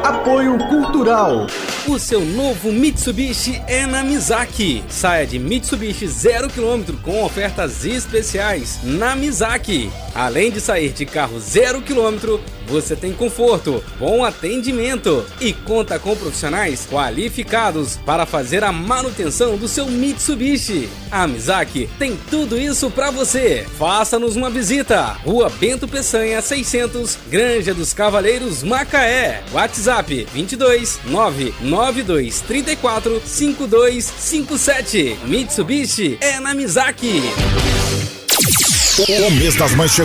Apoio Cultural. O seu novo Mitsubishi é na Mizaki. Saia de Mitsubishi 0 km com ofertas especiais na Mizaki. Além de sair de carro 0 km, você tem conforto, bom atendimento e conta com profissionais qualificados para fazer a manutenção do seu Mitsubishi. A Mizaki tem tudo isso para você. Faça-nos uma visita. Rua Bento Peçanha 600, Granja dos Cavaleiros, Macaé. WhatsApp 22 992 34 5257. Mitsubishi é na Mizaki. O mês das mães chegou.